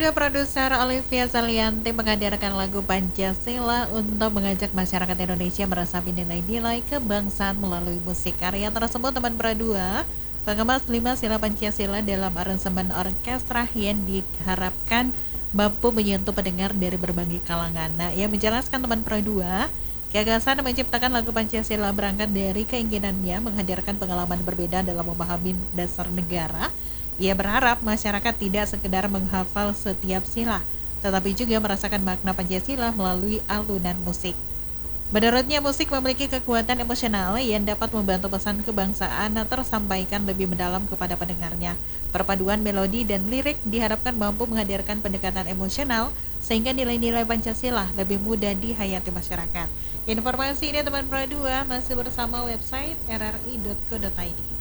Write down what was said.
Keluarga produser Olivia Zalianty menghadirkan lagu Pancasila untuk mengajak masyarakat Indonesia meresapi nilai-nilai kebangsaan melalui musik. Karya tersebut teman berdua pengemas 5 sila Pancasila dalam aransemen orkestra yang diharapkan mampu menyentuh pendengar dari berbagai kalangan. Nah, ia menjelaskan teman berdua gagasan menciptakan lagu Pancasila berangkat dari keinginannya menghadirkan pengalaman berbeda dalam memahami dasar negara. Ia berharap masyarakat tidak sekedar menghafal setiap sila, tetapi juga merasakan makna Pancasila melalui alunan musik. Menurutnya, musik memiliki kekuatan emosional yang dapat membantu pesan kebangsaan tersampaikan lebih mendalam kepada pendengarnya. Perpaduan melodi dan lirik diharapkan mampu menghadirkan pendekatan emosional sehingga nilai-nilai Pancasila lebih mudah dihayati masyarakat. Informasi ini teman Pro 2 masih bersama website rri.co.id.